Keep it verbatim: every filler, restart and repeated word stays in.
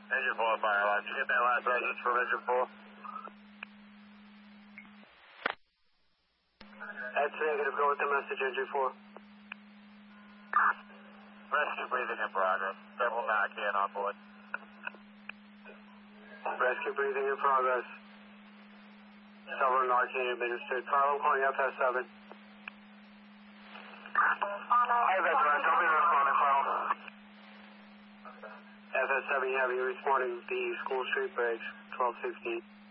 Engine four, fire alarm. Did you get that last message from engine four? That's negative. Go with the message, engine four. Rescue breathing in progress. Several Narcan on board. Rescue breathing in progress. Several Narcan administered. Carlo, calling F S seven. Hey, that's right. Tell me responding, Carlo. F S seven, you have you responding to the School Street Bridge, twelve sixteen.